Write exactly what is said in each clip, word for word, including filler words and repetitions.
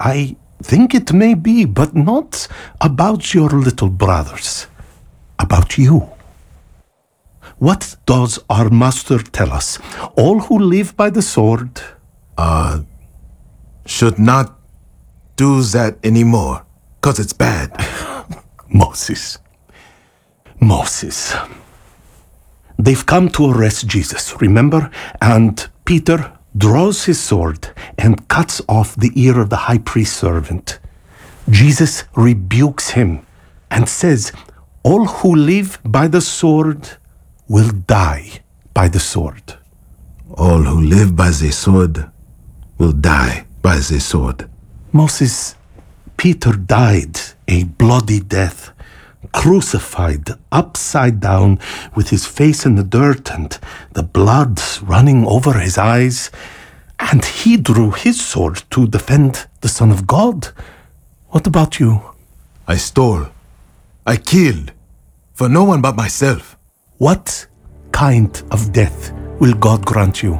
I think it may be, but not about your little brothers, about you. What does our master tell us? All who live by the sword Uh, should not do that anymore, because it's bad. Moses. Moses. They've come to arrest Jesus, remember? And Peter draws his sword and cuts off the ear of the high priest's servant. Jesus rebukes him and says, all who live by the sword will die by the sword. All who live by the sword will die by the sword. Moses, Peter died a bloody death, crucified upside down with his face in the dirt and the blood running over his eyes. And he drew his sword to defend the Son of God. What about you? I stole. I killed. For no one but myself. What kind of death will God grant you?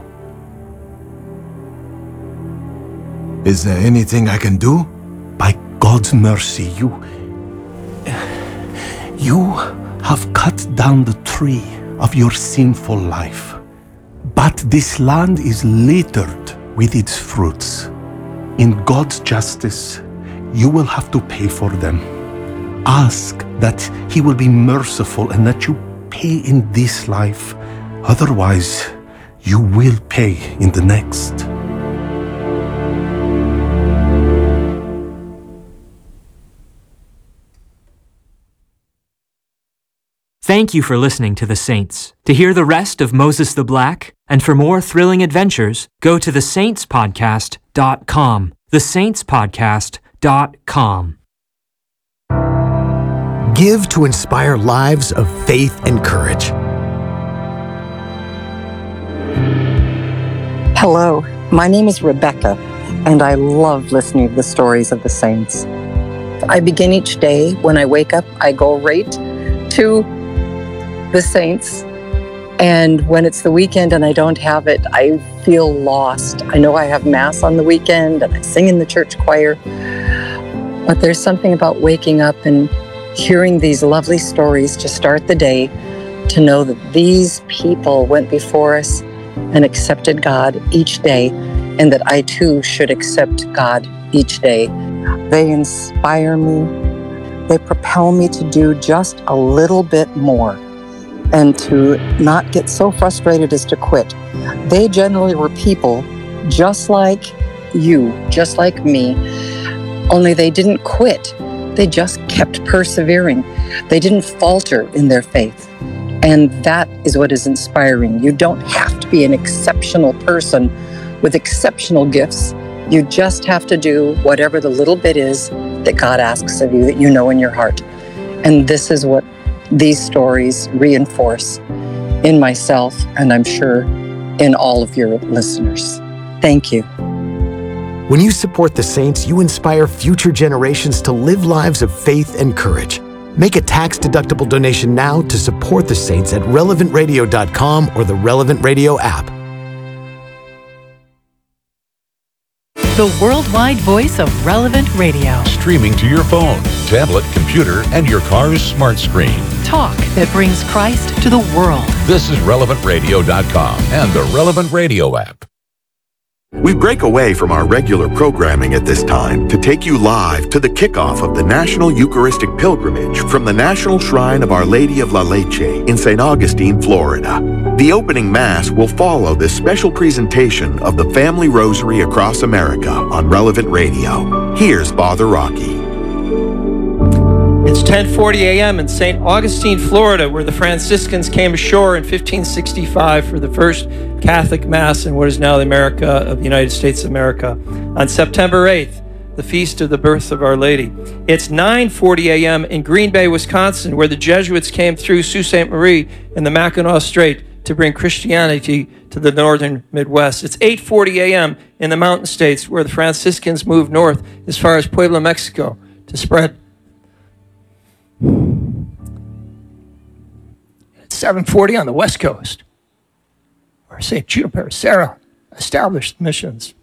Is there anything I can do? By God's mercy, you... You have cut down the tree of your sinful life. But this land is littered with its fruits. In God's justice, you will have to pay for them. Ask that He will be merciful and that you pay in this life. Otherwise, you will pay in the next. Thank you for listening to The Saints. To hear the rest of Moses the Black, and for more thrilling adventures, go to the saints podcast dot com. the saints podcast dot com. Give to inspire lives of faith and courage. Hello, my name is Rebecca, and I love listening to the stories of the saints. I begin each day when I wake up, I go right to the saints, and when it's the weekend and I don't have it, I feel lost. I know I have Mass on the weekend and I sing in the church choir, but there's something about waking up and hearing these lovely stories to start the day, to know that these people went before us and accepted God each day, and that I too should accept God each day. They inspire me. They propel me to do just a little bit more and to not get so frustrated as to quit. They generally were people just like you, just like me, only they didn't quit. They just kept persevering. They didn't falter in their faith. And that is what is inspiring. You don't have to be an exceptional person with exceptional gifts. You just have to do whatever the little bit is that God asks of you, that you know in your heart. And this is what these stories reinforce in myself, and I'm sure in all of your listeners. Thank you. When you support the Saints, you inspire future generations to live lives of faith and courage. Make a tax-deductible donation now to support the Saints at relevant radio dot com or the Relevant Radio app. The worldwide voice of Relevant Radio. Streaming to your phone, tablet, computer, and your car's smart screen. Talk that brings Christ to the world. This is relevant radio dot com and the Relevant Radio app. We break away from our regular programming at this time to take you live to the kickoff of the National Eucharistic Pilgrimage from the National Shrine of Our Lady of La Leche in Saint Augustine, Florida. The opening Mass will follow this special presentation of the Family Rosary Across America on Relevant Radio. Here's Father Rocky. It's ten forty a.m. in Saint Augustine, Florida, where the Franciscans came ashore in fifteen sixty-five for the first Catholic Mass in what is now the America of the United States of America. On September eighth, the feast of the birth of Our Lady. It's nine forty a.m. in Green Bay, Wisconsin, where the Jesuits came through Sault Ste. Marie in the Mackinac Strait to bring Christianity to the northern Midwest. It's eight forty a.m. in the Mountain States, where the Franciscans moved north as far as Puebla, Mexico, to spread. It's seven forty on the West Coast, where Saint Junipero Serra established missions.